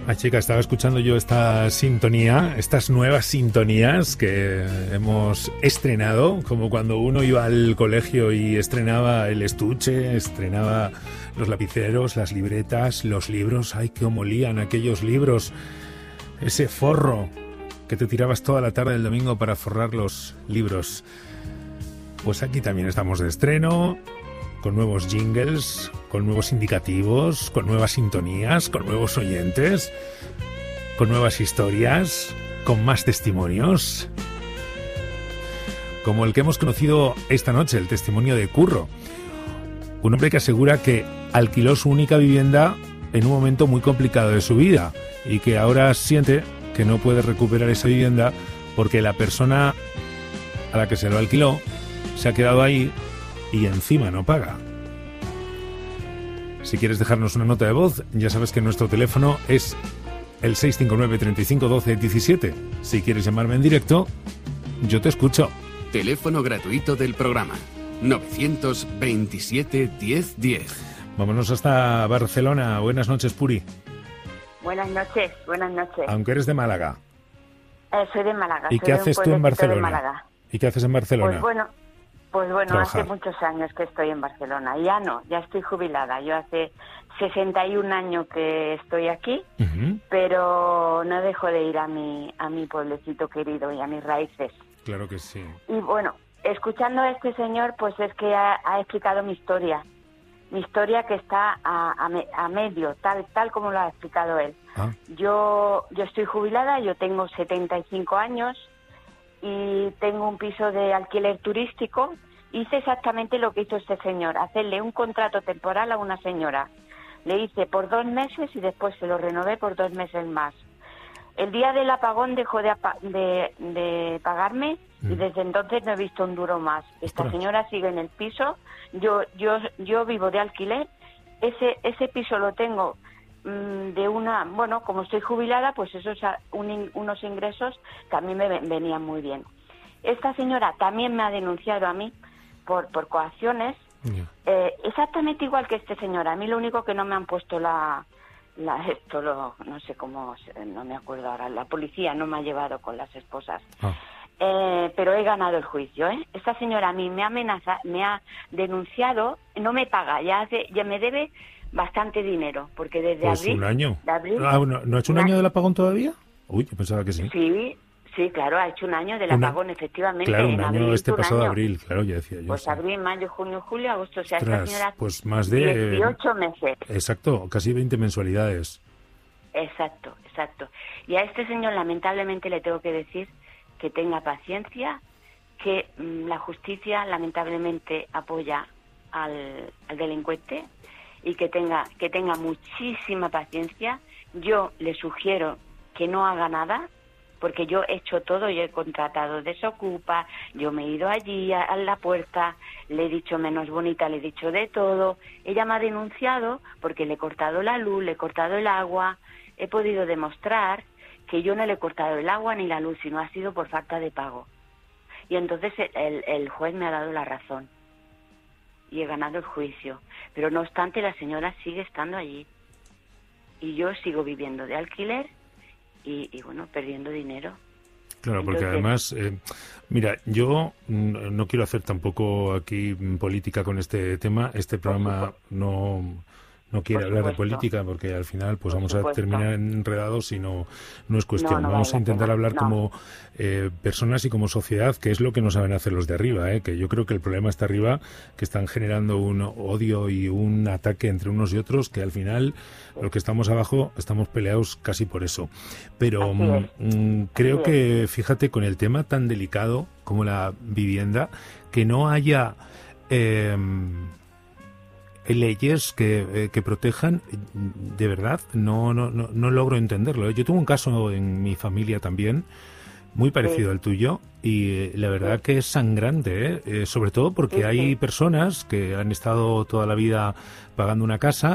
Ah, chica, estaba escuchando yo esta sintonía, estas nuevas sintonías que hemos estrenado, como cuando uno iba al colegio y estrenaba el estuche, estrenaba los lapiceros, las libretas, los libros. ¡Ay, cómo olían aquellos libros! Ese forro que te tirabas toda la tarde del domingo para forrar los libros. Pues aquí también estamos de estreno, con nuevos jingles, con nuevos indicativos, con nuevas sintonías, con nuevos oyentes, con nuevas historias, con más testimonios, como el que hemos conocido esta noche, el testimonio de Curro, un hombre que asegura que alquiló su única vivienda en un momento muy complicado de su vida y que ahora siente que no puede recuperar esa vivienda porque la persona a la que se lo alquiló se ha quedado ahí y encima no paga. Si quieres dejarnos una nota de voz, ya sabes que nuestro teléfono es el 659 35 12 17. Si quieres llamarme en directo, yo te escucho. Teléfono gratuito del programa 927 10 10. Vámonos hasta Barcelona. Buenas noches, Puri. Buenas noches, buenas noches. Aunque eres de Málaga. Soy de Málaga. ¿Y qué haces tú en Barcelona? ¿Y qué haces en Barcelona? Pues bueno, Trabajar. hace muchos años que estoy en Barcelona. Ya no, ya estoy jubilada. Yo hace 61 años que estoy aquí, pero no dejo de ir a mi pueblecito querido y a mis raíces. Claro que sí. Y bueno, escuchando a este señor, pues es que ha explicado mi historia que está a medio, tal como lo ha explicado él. Ah. Yo estoy jubilada, yo tengo 75 años y tengo un piso de alquiler turístico. Hice exactamente lo que hizo este señor, hacerle un contrato temporal a una señora. Le hice por 2 meses y después se lo renové por 2 meses más. El día del apagón dejó de pagarme y desde entonces no he visto un duro más. Esta señora sigue en el piso, yo vivo de alquiler. Ese piso lo tengo como estoy jubilada, pues esos unos ingresos que a mí me venían muy bien. Esta señora también me ha denunciado a mí por coacciones, exactamente igual que este señor. A mí lo único que no me han puesto no sé cómo, no me acuerdo ahora, la policía no me ha llevado con las esposas. Pero he ganado el juicio, ¿eh? Esta señora a mí me ha denunciado, no me paga, ya me debe bastante dinero, porque desde pues abril... un año. De abril, ¿No ha hecho un año del apagón todavía? Uy, yo pensaba que sí. Sí, claro, ha hecho un año del apagón, efectivamente. Claro, un en año abril, pasado abril, claro, ya decía yo. Pues sí. abril, mayo, junio, julio, agosto, o sea, Ostras, esta señora... pues más de... 18 meses. Exacto, casi 20 mensualidades. Exacto. Y a este señor lamentablemente le tengo que decir que tenga paciencia, que la justicia lamentablemente apoya al delincuente y que tenga muchísima paciencia. Yo le sugiero que no haga nada, porque yo he hecho todo, yo he contratado desocupa, yo me he ido allí a la puerta, le he dicho menos bonita, le he dicho de todo. Ella me ha denunciado porque le he cortado la luz, le he cortado el agua. He podido demostrar que yo no le he cortado el agua ni la luz, sino ha sido por falta de pago. Y entonces el juez me ha dado la razón y he ganado el juicio. Pero no obstante, la señora sigue estando allí y yo sigo viviendo de alquiler y bueno, perdiendo dinero. Claro, porque además, mira, yo no quiero hacer tampoco aquí política con este tema. Este programa no quiere hablar de política porque al final pues vamos a terminar enredados y no es cuestión. Vamos a intentar hablar como personas y como sociedad, que es lo que no saben hacer los de arriba, que yo creo que el problema está arriba, que están generando un odio y un ataque entre unos y otros, que al final los que estamos abajo estamos peleados casi por eso. Pero creo que, fíjate, con el tema tan delicado como la vivienda, que no haya... leyes que protejan, de verdad, no logro entenderlo. Yo tuve un caso en mi familia también, muy parecido al tuyo, y la verdad que es sangrante, sobre todo porque hay personas que han estado toda la vida pagando una casa